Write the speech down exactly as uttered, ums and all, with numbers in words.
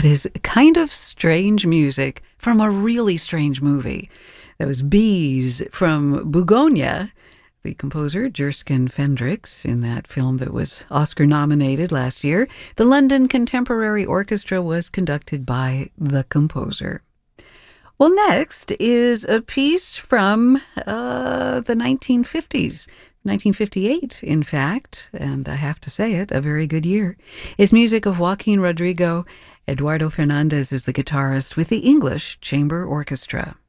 That is kind of strange music from a really strange movie. That was Bees from Bugonia, the composer Jerskin Fendrix, in that film that was Oscar nominated last year. The London Contemporary Orchestra was conducted by the composer. Well, next is a piece from uh, the nineteen fifties. nineteen fifty-eight, in fact, and I have to say it, a very good year. It's music of Joaquin Rodrigo. Eduardo Fernandez is the guitarist with the English Chamber Orchestra.